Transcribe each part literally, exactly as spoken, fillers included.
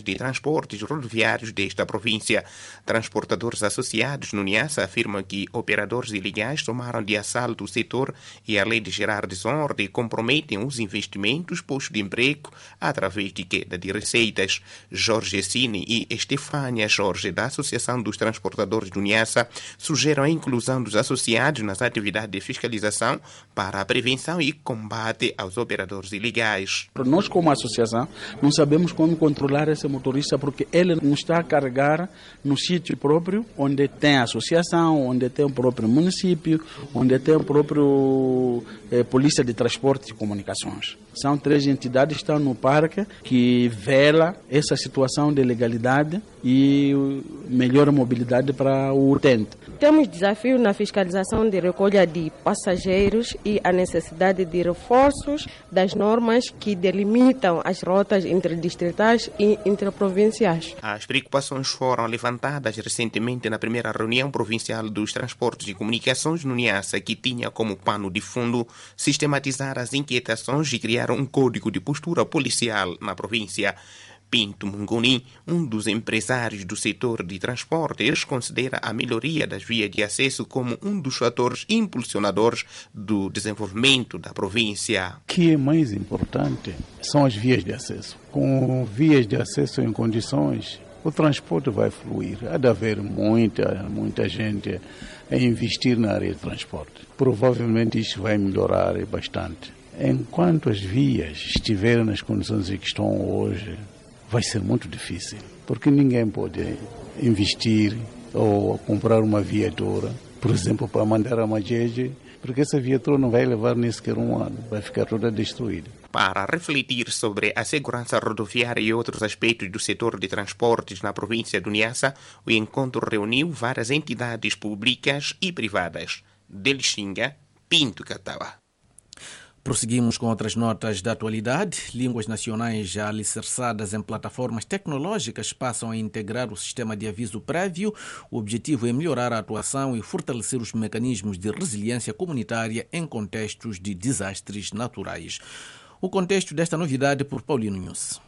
de transportes rodoviários desta província. Transportadores associados no Niassa afirmam que operadores ilegais tomaram de assalto o setor e, além de gerar desordem, comprometem os investimentos, postos de emprego, através de queda de receitas. Jorge Cine e Estefânia Jorge, da Associação dos Transportadores do Niassa, sugerem a inclusão dos associados nas atividades de fiscalização para a prevenção e combate aos operadores ilegais. Nós, como associação, não sabemos como controlar esse motorista porque ele não está a carregar no sítio próprio, onde tem a associação, onde tem o próprio município, onde tem o próprio eh, Polícia de Transporte e Comunicações. São três entidades que estão no parque que vela essa situação de legalidade e melhor mobilidade para o utente. Temos desafio na fiscalização de recolha de passageiros e a necessidade de reforços das normas que delimitam as rotas interdistritais e interprovinciais. As preocupações foram levantadas recentemente na primeira reunião provincial dos transportes e comunicações no Niassa, que tinha como pano de fundo sistematizar as inquietações e criar um código de postura policial na província. Pinto Mungoni, um dos empresários do setor de transportes, considera a melhoria das vias de acesso como um dos fatores impulsionadores do desenvolvimento da província. O que é mais importante são as vias de acesso. Com vias de acesso em condições, o transporte vai fluir. Há de haver muita, muita gente a investir na área de transporte. Provavelmente isso vai melhorar bastante. Enquanto as vias estiverem nas condições em que estão hoje, vai ser muito difícil, porque ninguém pode investir ou comprar uma viatura, por exemplo, para mandar a Majeje, porque essa viatura não vai levar nem sequer um ano, vai ficar toda destruída. Para refletir sobre a segurança rodoviária e outros aspectos do setor de transportes na província do Niassa, o encontro reuniu várias entidades públicas e privadas. De Lixinga, Pinto Catawa. Prosseguimos com outras notas da atualidade. Línguas nacionais já alicerçadas em plataformas tecnológicas passam a integrar o sistema de aviso prévio. O objetivo é melhorar a atuação e fortalecer os mecanismos de resiliência comunitária em contextos de desastres naturais. O contexto desta novidade por Paulino Nunes.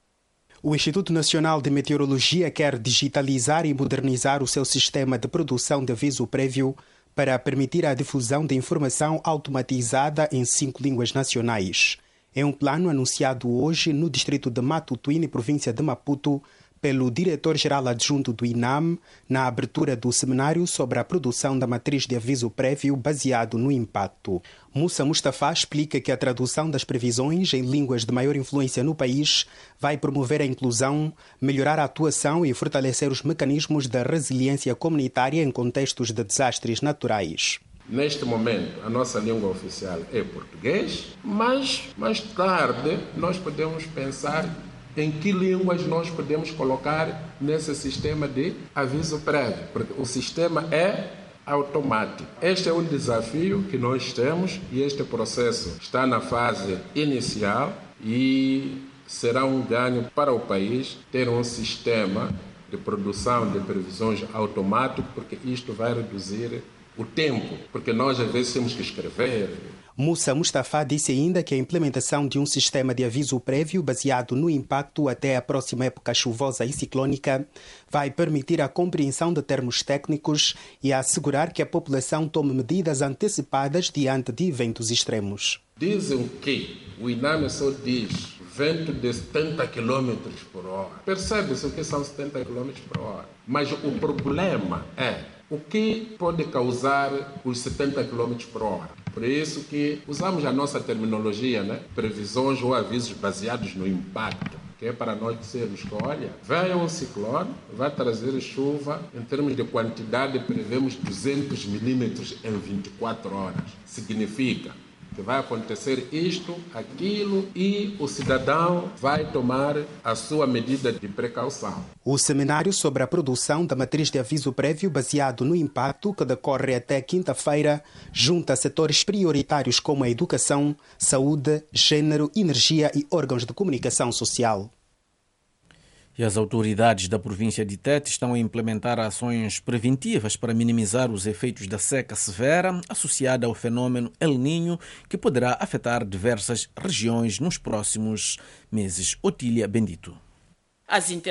O Instituto Nacional de Meteorologia quer digitalizar e modernizar o seu sistema de produção de aviso prévio para permitir a difusão de informação automatizada em cinco línguas nacionais. É um plano anunciado hoje no distrito de Matutuíne, província de Maputo, pelo diretor-geral adjunto do INAM, na abertura do seminário sobre a produção da matriz de aviso prévio baseado no impacto. Moussa Mustafa explica que a tradução das previsões em línguas de maior influência no país vai promover a inclusão, melhorar a atuação e fortalecer os mecanismos da resiliência comunitária em contextos de desastres naturais. Neste momento, a nossa língua oficial é português, mas mais tarde nós podemos pensar em que línguas nós podemos colocar nesse sistema de aviso prévio, porque o sistema é automático. Este é um desafio que nós temos e este processo está na fase inicial e será um ganho para o país ter um sistema de produção de previsões automático, porque isto vai reduzir o tempo, porque nós às vezes temos que escrever. Moussa Mustafa disse ainda que a implementação de um sistema de aviso prévio baseado no impacto até a próxima época chuvosa e ciclónica vai permitir a compreensão de termos técnicos e assegurar que a população tome medidas antecipadas diante de eventos extremos. Dizem que o INAM só diz vento de setenta quilômetros por hora. Percebe-se o que são setenta quilômetros por hora. Mas o problema é o que pode causar os setenta quilômetros por hora. Por isso que usamos a nossa terminologia, né? Previsões ou avisos baseados no impacto, que é para nós dizermos que, olha, vem um ciclone, vai trazer chuva, em termos de quantidade prevemos duzentos milímetros em vinte e quatro horas. Significa que vai acontecer isto, aquilo, e o cidadão vai tomar a sua medida de precaução. O seminário sobre a produção da matriz de aviso prévio baseado no impacto, que decorre até quinta-feira, junta setores prioritários como a educação, saúde, gênero, energia e órgãos de comunicação social. E as autoridades da província de Tete estão a implementar ações preventivas para minimizar os efeitos da seca severa associada ao fenômeno El Niño, que poderá afetar diversas regiões nos próximos meses. Otília Bendito. As